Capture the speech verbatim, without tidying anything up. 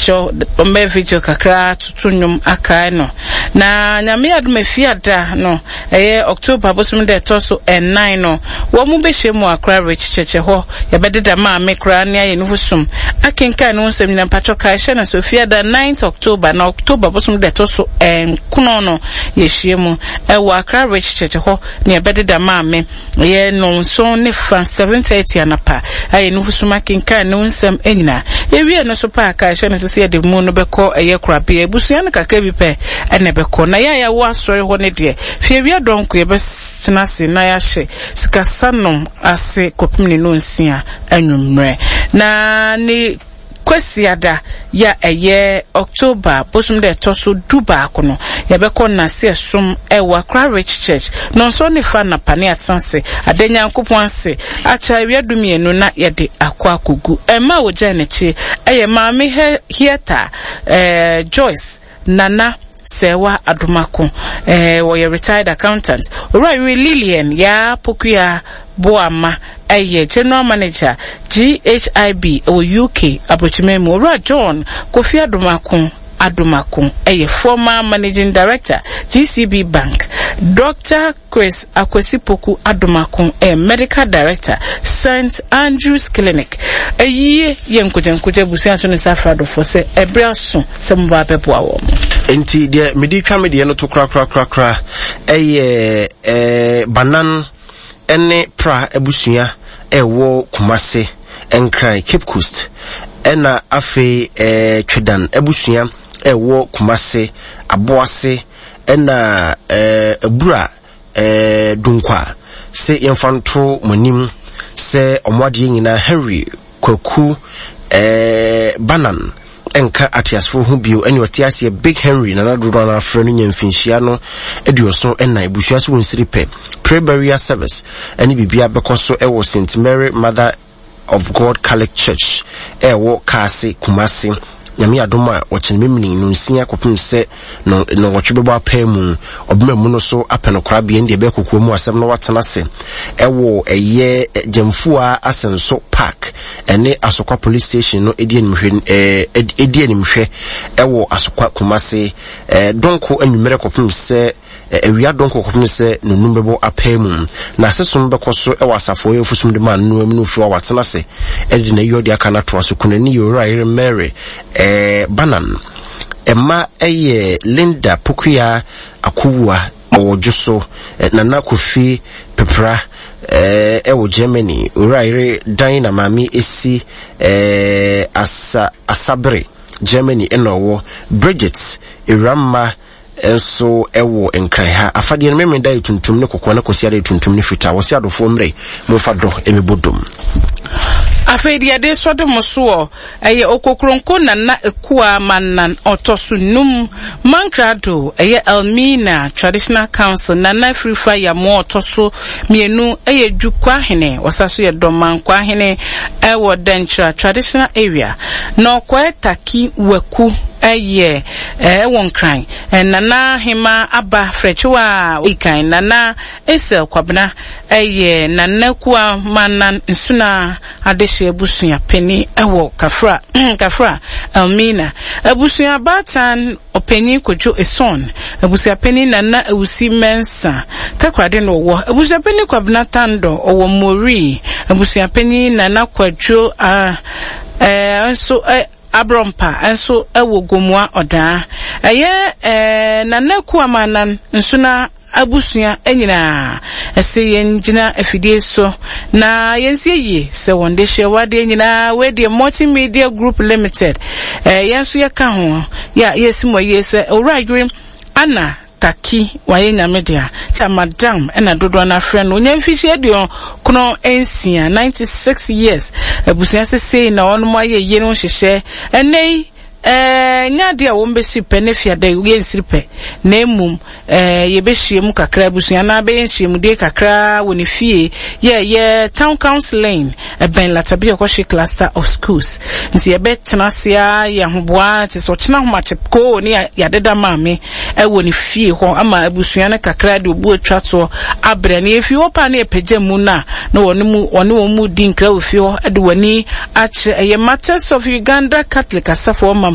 show ombe video kakra tutunyum akai no na nyame adum afiada no eye October bosom de toso and nine no wo mu be hwemu akra rich cheche ho ye bededa ma me kra ne aye nufusum akenka no nsem na patoka hye na Sofia da ninth October na October bosom de toso en kuno no ye hwemu e wo akra rich cheche ho ne bededa ma me ye no so ne fa seven thirty anapa aye nufusum akenka no nsem enyina ewie no so pa aka hye na sese de mu no beko eye kra be ebusua no kakra bi pe ene beko na ya ya wo asori ho ne de fie wi adonko ye besina se na ya hye sika sanom ase kopimni no nsia anwumre na ni kwesiada ya eye October posum de toso duba akono ye beko na se som ewa Kra Rich Church no so ni fa na pane atsanse adenya nkopwanse acha wi adumienu na ye de akwa akogu ema oja nechi eye maame hieta eh Joyce Nana Sewa Adumako eh wo ye retired accountant Ori Lillian ya Pokuya Boama eye general manager G H I B o U K Abochimemu Ori John Kofi Adumako Adumako eye former managing director G C B Bank Doctor Chris Akwesipoku Adumako a medical director Saint Andrews Clinic eye yenkojenkuje busia so ne safrado for se ebriaso se mba bebo awo enti de medi twa me de no to kra kra kra kra eye eh banan ene pra ebusia ewo Kumase enkran Cape Coast ena afi eh Twedan ebusia ewo Kumase Aboase ena eh ebura eh Dunkwa se yemfanto monim se omwade nyina Henry Kwaku eh Banan enka atiasfo hu bio eni otiasie Big Henry na naduro na afro no nyamfinhia no eduoso ena ebusua so wonsiripe prayer burial service eni bibia bekoso ewo Saint Mary Mother of God Catholic Church ewo Kase Kumase nyame adoma wochenmemni no nsia kopim se no no wotwebebo apemu obememu no so apenokra bia ndi ebe kokuo mu asem no watena se ewo eye Jemfua Asenso Park ene Asokwa police station no edi animhwe eh edi animhwe ewo Asokwa Kumase eh donko anwumere kopim se ewia donko kopim se no numbebo apemu na sesom bekoso ewo asafo yefusum de man no amnu fo watena se edi na yodi aka na to asokunani Ori Mary eh Banan Emma eye Linda Pokuya Akuwa ojoso eh, Nana Kofi Pepra eh ewo Germany Uri Dina Mami esi eh asa asabre Germany enowo Bridget Irama enso ewo enkran ha afade no memenda etuntum ne kokona kosiade etuntum ne fita wo siado fo mre mo fado emibodom afedi ade sodom so eye okokronko na na ekua manan otosunum mankrado eye Elmina Traditional Council na na frifa ya mo otoso mienu eye dwukwa hene wasaso ye domankwa hene ewo Dentra Traditional Area no kwetaki waku eye eh wonkran nana hima aba frechwa ikan nana esel kwabna eye nana kuwa manan nsuna adehye busuya peni ewo kafra kafra Elmina abusuya batan openi kojo eson abusuya peni nana ewusi mensa takwade no wo abusuya peni kwabna tando owo mori abusuya peni nana kwajo a eh so Abrompa enso ewo gomwa oda eye eh naneku amanan nsuna abusua enyina ese yenjina afidie so na yensie yi se wonde hwewade nyina we de Multimedia Group Limited eh yenso ye ka ho ya yesimo yese oragrim ana taki waye nyamedia cha madam ena dodo na friend onye mfishi edio kuno ensia ninety-six years ebusia sese na onu maye ye no hwehwe enei eh nyade a wo mbesi penefia da ye nsiripe na emum eh ye behiem kakra busuya na be nhiem de kakra woni fie ye ye town council lane e ben latabi okoshi cluster of schools nti ye betnasia ye hoboa ti so chena homache ko ni ya deda maame e woni fie ho ama busuya na kakra de obu atwato abre na efi wo pa na epagya mu na na woni mu woni wo mu din kra ofie ho de woni ache ye Matters of Uganda Catholic asafo mam